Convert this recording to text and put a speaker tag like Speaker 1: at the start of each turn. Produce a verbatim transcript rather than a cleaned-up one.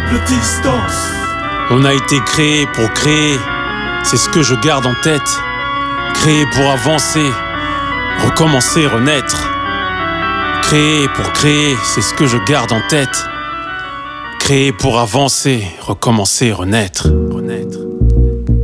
Speaker 1: triple distance.
Speaker 2: On a été créé pour créer, c'est ce que je garde en tête. Créer pour avancer, recommencer, renaître. Créer pour créer, c'est ce que je garde en tête. Créer pour avancer, recommencer, renaître.